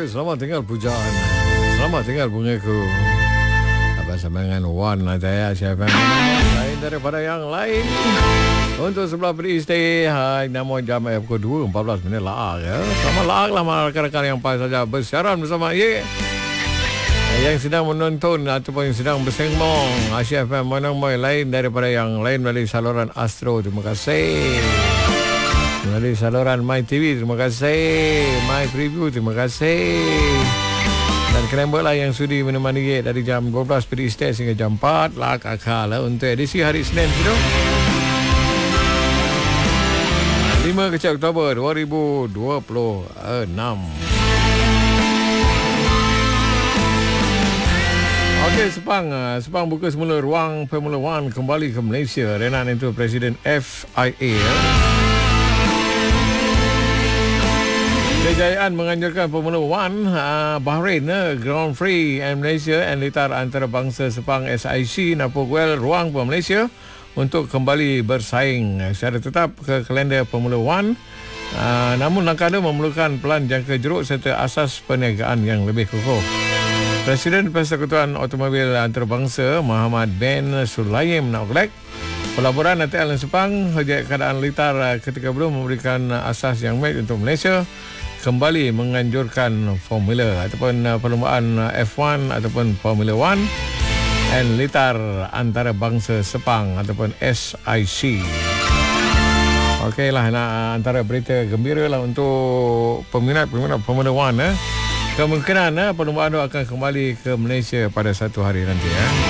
selamat tinggal pujaan. Selamat tinggal bungaku. Abang Semangan Wan Ataya siapa lain daripada yang lain. Untuk sebelah beristri, nama jam pukul 2.14 minit lah. Ya. Selamat lah rakan-rakan yang pas saja bersiaran bersama ye. Yang sedang menonton ataupun yang sedang bersengmong Asia FM mana-mana lain daripada yang lain melalui saluran Astro. Terima kasih. Melalui saluran My TV, terima kasih. My Preview, terima kasih. Dan kenapa lah yang sudi menemani ye dari jam 12 beristirahat hingga jam 4 lah kakak lah untuk edisi hari Senin itu 5 kecil Oktober 2026. Okey, Sepang buka semula ruang Formula 1 kembali ke Malaysia. Renan itu Presiden FIA. Kejayaan menganjurkan Formula 1 Bahrain Grand Prix and Malaysia and litar antarabangsa Sepang SIC Napoguel ruang ke Malaysia untuk kembali bersaing secara tetap ke kalender Formula 1. Namun langkah itu memerlukan pelan jangka jeruk serta asas perniagaan yang lebih kukuh. Presiden Persekutuan Automobil Antarabangsa Muhammad bin Sulaim Naoglek pelaburan ATL dan Sepang sejak keadaan litar ketika belum memberikan asas yang baik untuk Malaysia kembali menganjurkan formula ataupun perlombaan F1 ataupun Formula 1 dan litar antarabangsa Sepang ataupun SIC. Okeylah, antara berita gembira lah untuk peminat-peminat Formula 1 kemungkinan perlombaan itu akan kembali ke Malaysia pada satu hari nanti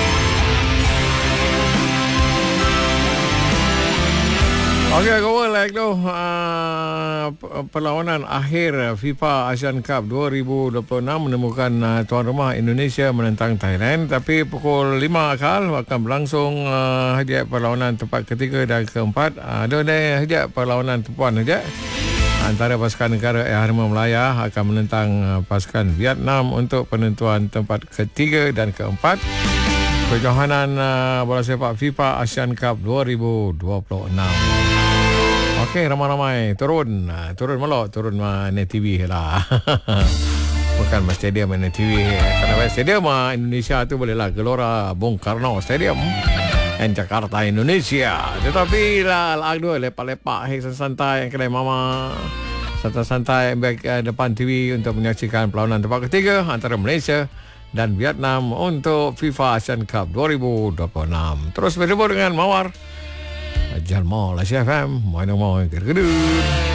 Okey, kawan like tu perlawanan akhir FIFA Asian Cup 2026 menemukan tuan rumah Indonesia menentang Thailand, tapi pukul 5 akal akan berlangsung hadiah perlawanan tempat ketiga dan keempat. Ada hadiah perlawanan tempuan saja antara pasukan negara Harimau Melaya akan menentang pasukan Vietnam untuk penentuan tempat ketiga dan keempat kejohanan bola sepak FIFA Asian Cup 2026. Okey, ramai-ramai turun melok, turun Net TV lah. Bukan stadium Net TV. Kalau stadium Indonesia tu bolehlah Gelora Bung Karno Stadium dan Jakarta Indonesia. Tetapi lah dua lepak-lepak santai yang kedai mama santai-santai baik depan TV untuk menyaksikan perlawanan tempat ketiga antara Malaysia dan Vietnam untuk FIFA Asian Cup 2026. Terus berjumpa dengan Mawar Jalmal Asia FM. Mana mau gedut.